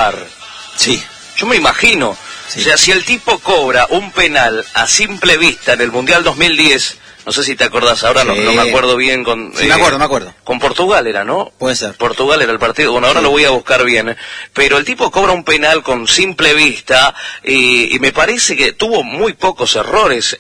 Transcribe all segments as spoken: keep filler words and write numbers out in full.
V A R. Sí. Yo me imagino. Sí. O sea, si el tipo cobra un penal a simple vista en el Mundial dos mil diez, no sé si te acordás, ahora sí. no, no me acuerdo bien con... Sí, eh, me acuerdo, me acuerdo. Con Portugal era, ¿no? Puede ser. Portugal era el partido, bueno, ahora sí. lo voy a buscar bien. Pero el tipo cobra un penal con simple vista y, y me parece que tuvo muy pocos errores.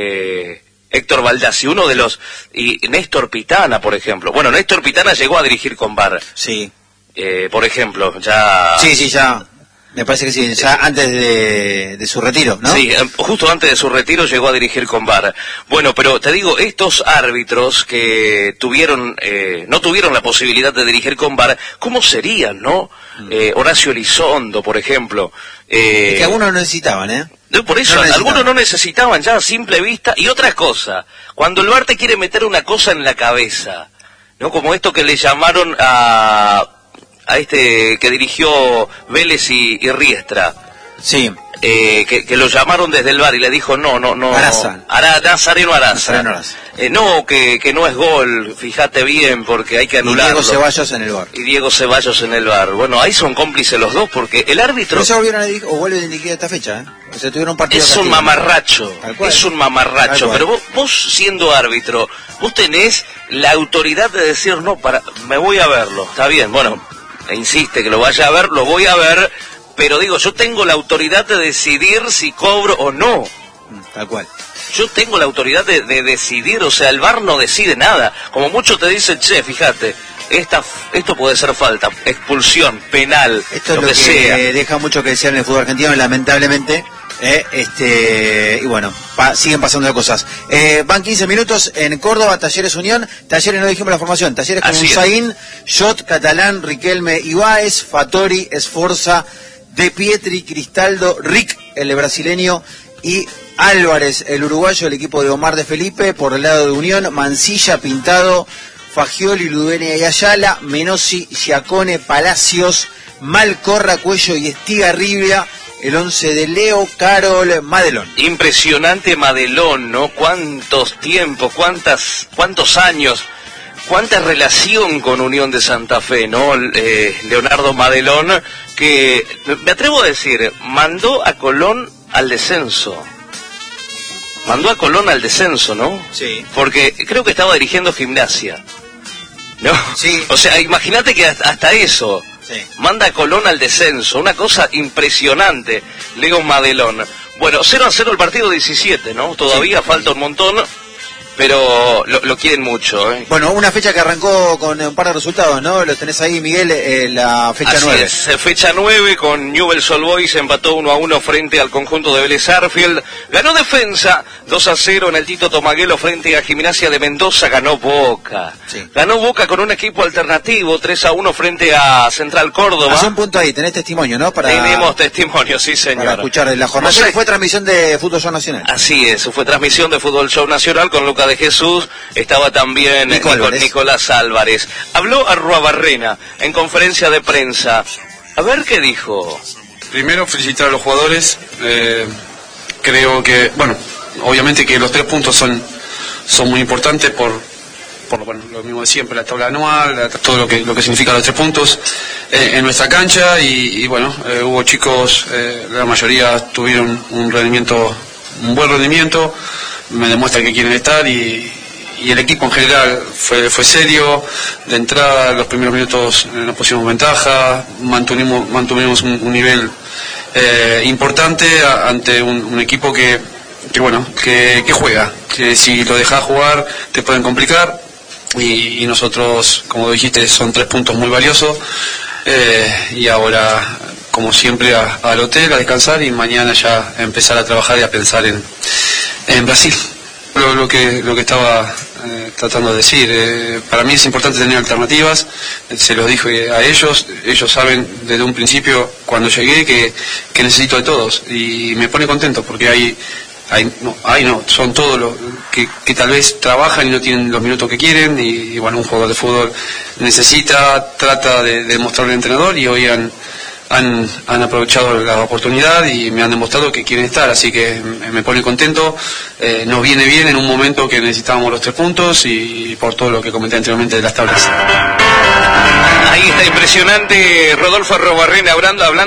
Eh, sí. Héctor Baldassi, uno de los... Y Néstor Pitana, por ejemplo. Bueno, Néstor Pitana llegó a dirigir con V A R. Sí. Eh, por ejemplo, ya... Sí, sí, ya... Me parece que sí, ya antes de, de su retiro, ¿no? Sí, justo antes de su retiro llegó a dirigir con V A R. Bueno, pero te digo, estos árbitros que tuvieron, eh, no tuvieron la posibilidad de dirigir con V A R, ¿cómo serían, no? Mm. Eh, Horacio Elizondo, por ejemplo. Eh, es que algunos no necesitaban, ¿eh? Por eso, no algunos no necesitaban ya a simple vista. Y otra cosa, cuando el V A R te quiere meter una cosa en la cabeza, ¿no? Como esto que le llamaron a... a este que dirigió Vélez y, y Riestra. Sí. Eh, que, que lo llamaron desde el V A R y le dijo no, no, no. Araza. Ara, Nazareno Araza. Nazareno Araza. Eh, no, que, que no es gol, fíjate bien, porque hay que anularlo. Y Diego Ceballos en el V A R. Y Diego Ceballos en el V A R. Bueno, ahí son cómplices los dos, porque el árbitro... No se volvieron a dirigir, o vuelven a dirigir esta fecha, ¿eh? O sea, tuvieron un partido... Es un mamarracho, es un mamarracho, pero vos, vos siendo árbitro, vos tenés la autoridad de decir, no, para, me voy a verlo, está bien, bueno... insiste que lo vaya a ver, lo voy a ver, pero digo, yo tengo la autoridad de decidir si cobro o no. Tal cual. Yo tengo la autoridad de, de decidir, o sea, el V A R no decide nada. Como muchos te dicen, che, fíjate, esta, esto puede ser falta, expulsión, penal, esto lo es lo que, que sea. Deja mucho que desear en el fútbol argentino, lamentablemente. Eh, este y bueno, pa, siguen pasando cosas. Eh, van quince minutos en Córdoba, Talleres Unión. Talleres no dijimos la formación. Talleres con Unzaín, Jot, Catalán, Riquelme, Ibáez, Fattori, Esforza, De Pietri, Cristaldo, Rick, el brasileño, y Álvarez, el uruguayo, el equipo de Omar de Felipe. Por el lado de Unión, Mancilla, Pintado, Fagioli, Ludenia y Ayala, Menossi, Giacone, Palacios, Malcorra, Cuello y Estigarribia. El once de Leo, Carol, Madelón. Impresionante Madelón, ¿no? Cuántos tiempos, cuántas, cuántos años, cuánta relación con Unión de Santa Fe, ¿no? Eh, Leonardo Madelón, que, me atrevo a decir, mandó a Colón al descenso. Mandó a Colón al descenso, ¿no? Sí. Porque creo que estaba dirigiendo Gimnasia, ¿no? Sí. O sea, imagínate que hasta, hasta eso... Sí. Manda a Colón al descenso, una cosa impresionante, Leo Madelón. Bueno, cero a cero el partido diecisiete, ¿no? Todavía sí. Falta un montón, pero lo, lo quieren mucho, ¿eh? Bueno, una fecha que arrancó con un par de resultados, ¿no? Los tenés ahí, Miguel, eh, la fecha Así nueve. Es, fecha nueve con Newell's Old Boys, empató uno a uno frente al conjunto de Vélez Sarsfield. Ganó Defensa dos a cero en el Tito Tomaguelo frente a Gimnasia de Mendoza, ganó Boca. Sí. Ganó Boca con un equipo alternativo, tres a uno frente a Central Córdoba. Hace un punto ahí, tenés testimonio, ¿no? Para... Tenemos testimonio, sí señor. Para escuchar la jornada. No sé. Fue transmisión de Fútbol Show Nacional. Así es, fue transmisión de Fútbol Show Nacional con Lucas de Jesús, estaba también Nico Nico, Álvarez. Nicolás Álvarez. Habló Arruabarrena en conferencia de prensa. A ver qué dijo. Primero, felicitar a los jugadores. Eh, creo que, bueno, obviamente que los tres puntos son, son muy importantes por, por bueno, lo mismo de siempre, la tabla anual, todo lo que, lo que significa los tres puntos eh, en nuestra cancha. Y, y bueno, eh, hubo chicos, eh, la mayoría tuvieron un rendimiento, un buen rendimiento. Me demuestra que quieren estar y, y el equipo en general fue, fue serio. De entrada, los primeros minutos nos pusimos ventaja, mantuvimos, mantuvimos un, un nivel eh, importante a, ante un, un equipo que, que bueno, que, que juega, que si lo dejas jugar te pueden complicar y, y nosotros, como dijiste, son tres puntos muy valiosos eh, y ahora, como siempre, a, al hotel a descansar y mañana ya empezar a trabajar y a pensar en en Brasil. Lo, lo que lo que estaba eh, tratando de decir, eh, para mí es importante tener alternativas, eh, se los dije a ellos, ellos saben desde un principio cuando llegué que, que necesito de todos y me pone contento porque hay, hay no, hay no, son todos los que, que tal vez trabajan y no tienen los minutos que quieren y, y bueno, un jugador de fútbol necesita, trata de, de mostrarle al entrenador y hoy han Han, han aprovechado la oportunidad y me han demostrado que quieren estar, así que me pone contento. Eh, nos viene bien en un momento que necesitábamos los tres puntos y por todo lo que comenté anteriormente de las tablas. Ahí está impresionante Rodolfo Arruabarrena hablando, hablando